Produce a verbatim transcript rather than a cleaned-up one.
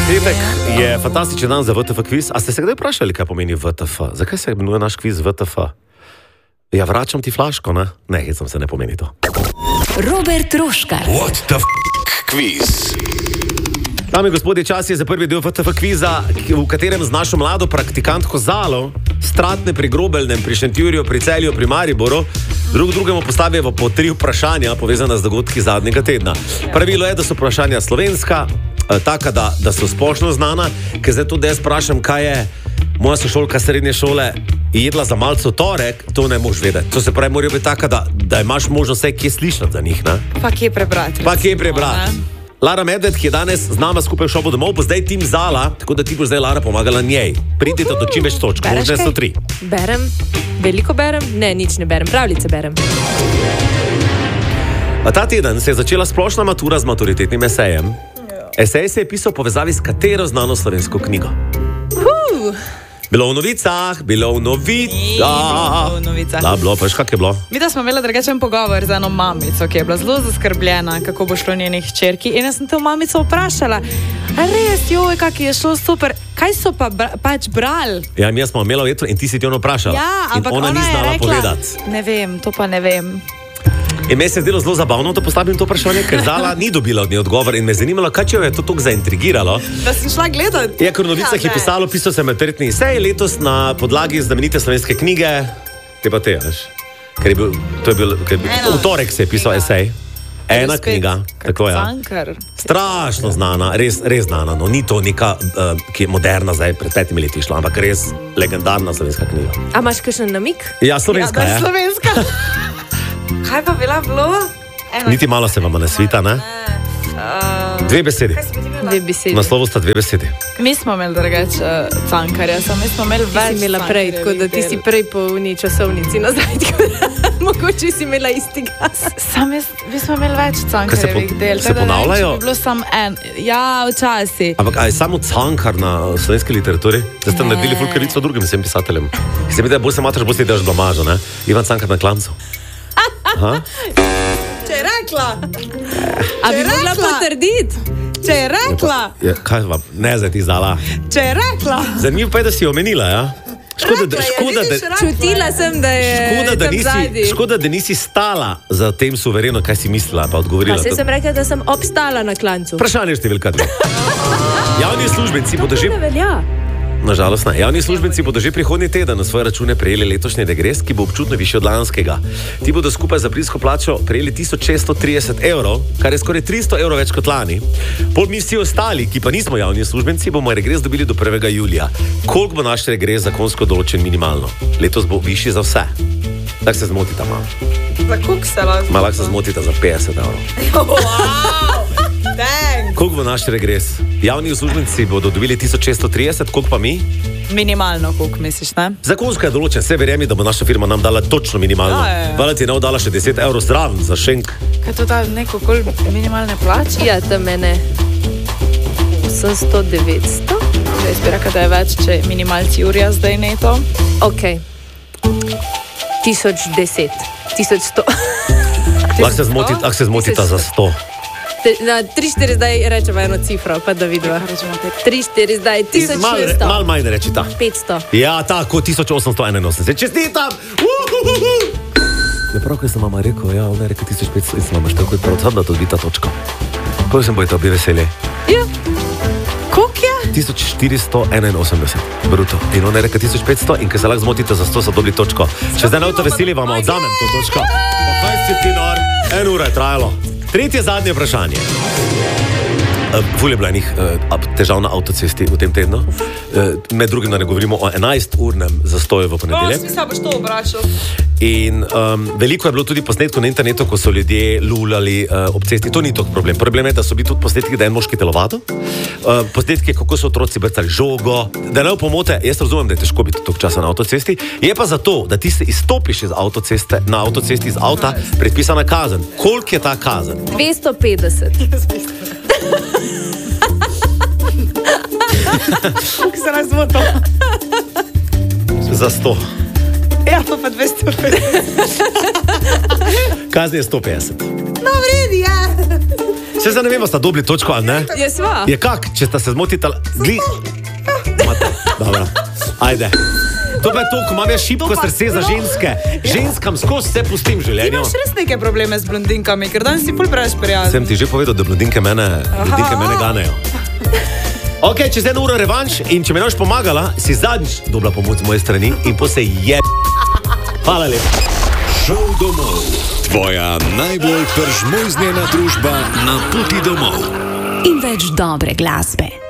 Petek je fantastičen dan za V T F kviz. A ste se kdaj vprašali, kaj pomeni V T F? Zakaj se imenuje naš kviz V T F? Ja, vračam ti flaško, ne? Ne, hecam se, ne pomeni to. Robert Roškar. What the f*** quiz? Dame in gospodje, čas je za prvi del V T F kviza, v katerem z našo mlado praktikantko Zalo, Stratne pri Grobelnem, pri Šentjurju, pri Celju, pri Mariboru, drug drugemu postavijo po tri vprašanja, povezana z dogodki zadnjega tedna. Pravilo je, da so vprašanja slovenska, taka, da, da so splošno znana, ker zdaj tudi jaz sprašam, kaj je moja sošolka srednje šole jedla za malce v torek, to ne moš vedeti. To se pravi, morajo biti taka, da, da imaš možnost vse kje slišati za njih, ne? Pa kje prebrati. Pa kje prebrati. Lara Medved, ki je danes z nama skupaj v šobu domov, bo zdaj tim Zala, tako da ti bo zdaj Lara pomagala njej. Pridite do čim več točk, možne so tri. Berem, veliko berem, ne, nič ne berem, pravljice berem. A ta teden se je začela splošna matura z maturitetnim esejem. Esej se je pisal v povezavi s katero znano slovensko knjigo? Uh. Bilo v novicah, bilo v novicah. Da, bilo, pa veš, kak je bilo? Mi da smo imeli drugačen pogovor z eno mamico, ki je bila zelo zaskrbljena, kako bo šlo njenih hčerki. In jaz sem to mamico vprašala, a res, joj, kak je šlo super, kaj so pa bra, pač brali? Ja, mi smo imeli vetro in ti si ti ono vprašala. Ja, ampak in ona, ona ni znala je rekla, povedati. Ne vem, to pa ne vem. In me se je zdelo zelo zabavno, da postavim to vprašanje, ker Zala ni dobila od nje odgovor in me je zanimalo, kaj če jo je to toliko zaintrigiralo. Da sem šla gledati. Ja, ker v novicah ja, je pisalo, pisal se maturitetni esej letos na podlagi znamenite slovenske knjige. Te pa te, veš? Ker je bil, to je bil, ker je bil, v torek se je pisal esej. Ena knjiga, tako je. Ja. Strašno znana, res, res znana, no ni to neka, uh, ki je moderna zdaj, pred petimi leti šla, ampak res legendarna slovenska knjiga. A imaš kakšen namik? Ja, slovenska, ja. Ja. Slovenska. Kaj pa bila bilo? Ena... Niti malo se vam ne svita, ne? Uh, dve besedi. Dve besedi. Naslovu sta dve besedi. Mi smo imeli drugače uh, Cankarja, samo mi smo imeli več. Ti si imela prej, tako da ti si prej po uni časovnici nazaj, tako da mogoče si imela isti gas. Sam jaz, mi smo imeli več Cankarjevih po, del. Se ponavljajo? Bi bilo samo en. Ja, včasih. Ampak a je samo Cankar na slovenski literaturi? Zdaj ste naredili ful krivico drugim vsem pisateljem. Se mi da, bolj se matraš, bolj si daš blamažo, ne? Ivan Cankar na Klancu. Aha. Če je rekla. A bi mogla potrditi? Če je rekla. Ja, kaj vam, ne zdaj ti Zala. Če je rekla. Zanimivo pa je, da si omenila, ja? Škoda, da, škoda, da, čutila sem, da je škoda, da tam nisi, zadnji. Škoda, da nisi stala za tem suvereno, kaj si mislila, pa odgovorila. Pa se sem rekla, da sem obstala na Klancu. Vprašanje številka dve. Javni uslužbenci bodo že... To ne velja. Nažalost, ne. Javni uslužbenci bodo že prihodnji teden na svoje račune prejeli letošnji regres, ki bo občutno višji od lanskega. Ti bodo skupaj za aprilsko plačo prejeli tisoč šeststo trideset evrov, kar je skoraj tristo evrov več kot lani. Pol mi vsi ostali, ki pa nismo javni uslužbenci, bomo regres dobili do prvega julija. Koliko bo naš regres zakonsko določen minimalno? Letos bo višji za vse. Tak se zmotita malo. Za koliko se lahko? Malo se zmotita za petdeset evrov. Wow! Koliko bo naš regres? Javni uslužbenci bodo dobili tisoč šeststo trideset, koliko pa mi? Minimalno, koliko misliš, ne? Zakonsko je določen, vse verjemi, da bo naša firma nam dala točno minimalno. Ja, ja, ja. Hvala ti je dala še deset evrov zraven za šenk. Kaj to da neko kol minimalne plače? Ja, da mene osemsto, devetsto. Jaz bi rekla, da je več, če minimalci urja zdaj neto. Ok. Tisoč deset. Tisoč sto. Lahko se zmotita, lahko se zmotita za sto. Na tri štiri zdaj rečemo eno cifro, pa da vidimo. tri štiri zdaj, tisoč šeststo. Mal manj reči ta. petsto. Ja, tako, tisoč osemsto enainosemdeset. Čestitam! Uhuhuhu! Ja, prav, kaj sem vama rekel, ja, ona je rekel tisoč petsto in sem vama štel, kot prav, sad da to dvita točka. Kako sem bojte obi veseli? Ja. Koliko je? tisoč štiristo enainosemdeset, bruto. In ona je rekel tisoč petsto in ker se lahko zmotite za sto, so dobili točko. Če zdaj ne boste veseli, vam odzamem to točko. Pa kaj si ti nor? En ura je trajalo. Tretje zadnje vprašanje. Ful je bila enih uh, težav na avtocesti v tem tednu. Uh, med drugim, da ne govorimo o enajsturnem zastoju v ponedeljek. Oh, smisla boš to obrašal. In um, veliko je bilo tudi posnetkov na internetu, ko so ljudje lulali uh, ob cesti. To ni tok problem. Problem je, da so bili tudi posnetki, da je en moški telovado. Uh, posnetki, kako so otroci brcali žogo. Da ne opomote, jaz razumem, da je težko biti tok časa na avtocesti. Je pa zato, da ti se izstopiš iz avtoceste, na avtocesti iz avta, predpisana kazen. Koliko je ta kazen? dvesto petdeset. Kako se razmoto? Za sto. Ja, to pa dvesto petdeset. Kazni je sto petdeset. No, vredi, ja. Se zdaj ne vemo, sta dobili točko, ali ne? Je sva. Je kak, če sta se zmotita, gli... Mate, dobro, ajde. To pa je to, ko imam jaz šibko srce za ženske. Ženskam skozi vse pustim v Ti življenju. imaš res neke probleme z blondinkami, ker danes si ful preveč prijazen. Sem ti že povedal, da blondinke mene, blondinke mene ganejo. Ok, čez eno uro revanš in če mi ne boš pomagala, si zadnjič dobila pomoč z moje strani in po se je... Hvala lepa. Šel domov. Tvoja najbolj peržmojznjena družba na poti domov. In več dobre glasbe.